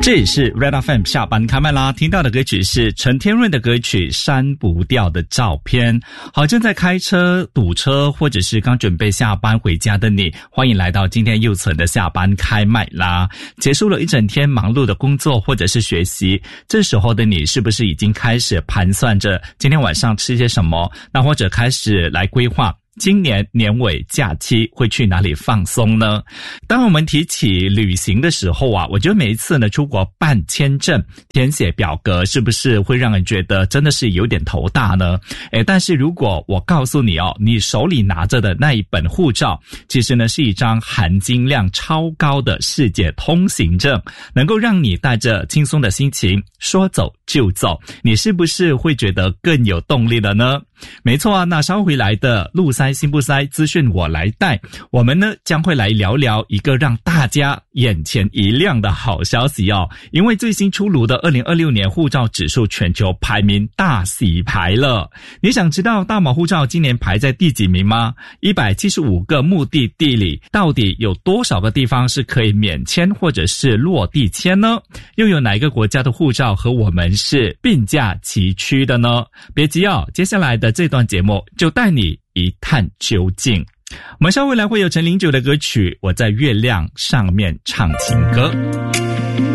这里是 Red FM 下班开麦啦，听到的歌曲是陈天润的歌曲《删不掉的照片》。好，正在开车、堵车，或者是刚准备下班回家的你，欢迎来到今天又存的下班开麦啦。结束了一整天忙碌的工作或者是学习，这时候的你是不是已经开始盘算着今天晚上吃些什么？那或者开始来规划今年年尾假期会去哪里放松呢？当我们提起旅行的时候啊，我觉得每一次呢出国办签证、填写表格，是不是会让人觉得真的是有点头大呢？但是如果我告诉你哦，你手里拿着的那一本护照，其实呢是一张含金量超高的世界通行证，能够让你带着轻松的心情说走就走，你是不是会觉得更有动力了呢？没错啊，那稍回来的路塞心不塞资讯我来带，我们呢将会来聊聊一个让大家眼前一亮的好消息哦，因为最新出炉的2026年护照指数全球排名大洗牌了。你想知道大马护照今年排在第几名吗？175个目的地里，到底有多少个地方是可以免签或者是落地签呢？又有哪一个国家的护照和我们是并驾齐驱的呢？别急哦，接下来的这段节目就带你一探究竟。我们稍后来会有陈零九的歌曲《我在月亮上面唱情歌》。